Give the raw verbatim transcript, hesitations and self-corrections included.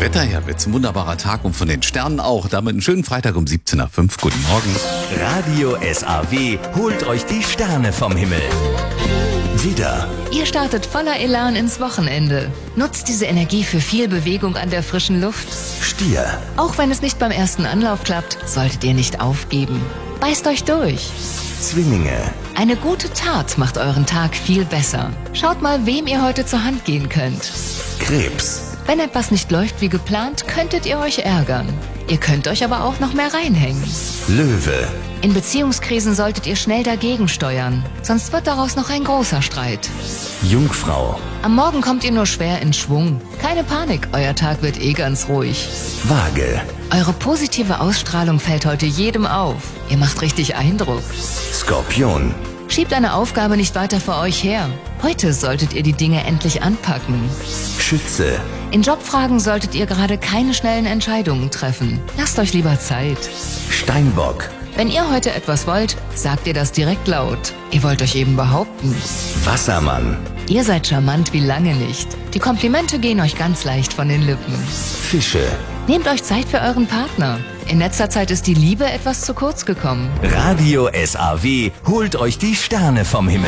Wetter, ja, wird's ein wunderbarer Tag und von den Sternen auch. Damit einen schönen Freitag um siebzehn Uhr fünf. Guten Morgen. Radio S A W holt euch die Sterne vom Himmel. Widder, Ihr startet voller Elan ins Wochenende. Nutzt diese Energie für viel Bewegung an der frischen Luft. Stier, Auch wenn es nicht beim ersten Anlauf klappt, solltet ihr nicht aufgeben. Beißt euch durch. Zwillinge, Eine gute Tat macht euren Tag viel besser. Schaut mal, wem ihr heute zur Hand gehen könnt. Krebs, Wenn etwas nicht läuft wie geplant, könntet ihr euch ärgern. Ihr könnt euch aber auch noch mehr reinhängen. Löwe, In Beziehungskrisen solltet ihr schnell dagegen steuern, sonst wird daraus noch ein großer Streit. Jungfrau, Am Morgen kommt ihr nur schwer in Schwung. Keine Panik, euer Tag wird eh ganz ruhig. Waage, Eure positive Ausstrahlung fällt heute jedem auf. Ihr macht richtig Eindruck. Skorpion, Schiebt eine Aufgabe nicht weiter vor euch her. Heute solltet ihr die Dinge endlich anpacken. Schütze, In Jobfragen solltet ihr gerade keine schnellen Entscheidungen treffen. Lasst euch lieber Zeit. Steinbock, Wenn ihr heute etwas wollt, sagt ihr das direkt laut. Ihr wollt euch eben behaupten. Wassermann, Ihr seid charmant wie lange nicht. Die Komplimente gehen euch ganz leicht von den Lippen. Fische. Nehmt euch Zeit für euren Partner. In letzter Zeit ist die Liebe etwas zu kurz gekommen. Radio S A W holt euch die Sterne vom Himmel.